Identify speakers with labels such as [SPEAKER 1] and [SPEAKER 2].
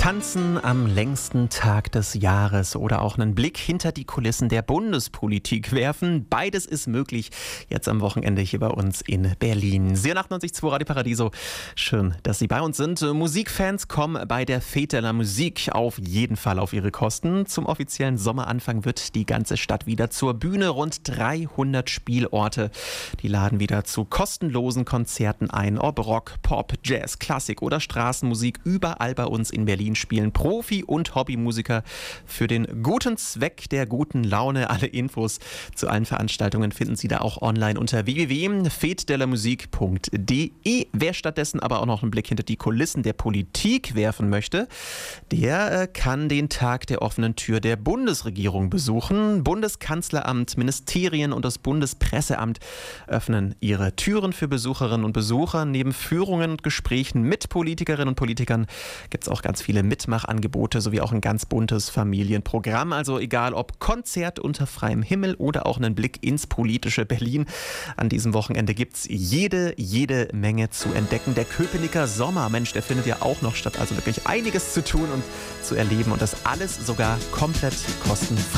[SPEAKER 1] Tanzen am längsten Tag des Jahres oder auch einen Blick hinter die Kulissen der Bundespolitik werfen. Beides ist möglich jetzt am Wochenende hier bei uns in Berlin. 98.2 Radio Paradiso. Schön, dass Sie bei uns sind. Musikfans kommen bei der Fête de la Musique auf jeden Fall auf ihre Kosten. Zum offiziellen Sommeranfang wird die ganze Stadt wieder zur Bühne. Rund 300 Spielorte, die laden wieder zu kostenlosen Konzerten ein. Ob Rock, Pop, Jazz, Klassik oder Straßenmusik. Überall bei uns in Berlin spielen Profi- und Hobbymusiker für den guten Zweck der guten Laune. Alle Infos zu allen Veranstaltungen finden Sie da auch online unter www.fetdelamusique.de. Wer stattdessen aber auch noch einen Blick hinter die Kulissen der Politik werfen möchte, der kann den Tag der offenen Tür der Bundesregierung besuchen. Bundeskanzleramt, Ministerien und das Bundespresseamt öffnen ihre Türen für Besucherinnen und Besucher. Neben Führungen und Gesprächen mit Politikerinnen und Politikern gibt es auch ganz viele Mitmachangebote sowie auch ein ganz buntes Familienprogramm. Also egal ob Konzert unter freiem Himmel oder auch einen Blick ins politische Berlin. An diesem Wochenende gibt es jede Menge zu entdecken. Der Köpenicker Sommer, Mensch, der findet ja auch noch statt. Also wirklich einiges zu tun und zu erleben und das alles sogar komplett kostenfrei.